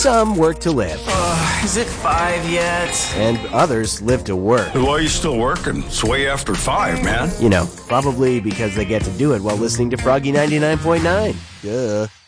Some work to live. Is it 5 yet? And others live to work. Why are you still working? It's way after 5, man. You know, probably because they get to do it while listening to Froggy 99.9. Duh.